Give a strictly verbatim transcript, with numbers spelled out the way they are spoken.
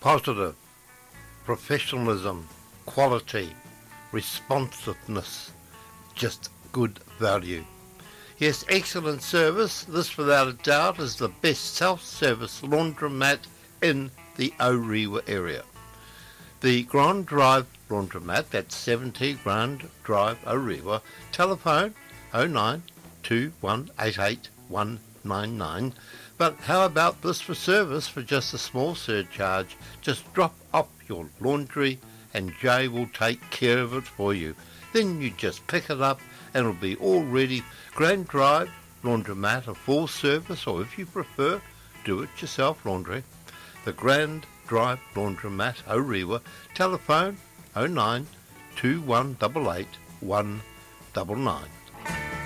Positive, professionalism, quality, responsiveness, just good value. Yes, excellent service. This without a doubt is the best self-service laundromat in the Orewa area. The Grand Drive Laundromat, that's seventy Grand Drive, Orewa. Telephone oh nine two one eight eight one nine nine. But how about this for service for just a small surcharge? Just drop off your laundry and Jay will take care of it for you. Then you just pick it up and it'll be all ready. Grand Drive Laundromat, a full service, or if you prefer, do-it-yourself laundry. The Grand Drive Laundromat, Orewa. Telephone oh nine two one eight eight one nine nine.